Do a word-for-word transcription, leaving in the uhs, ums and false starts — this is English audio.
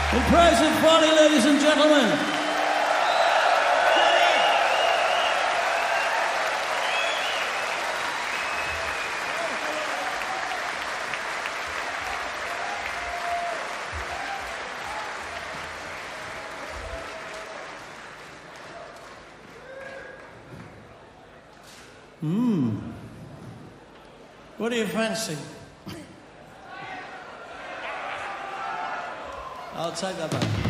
In praise of Folly, ladies and gentlemen. Hmm. What do you fancy? I'll take that back.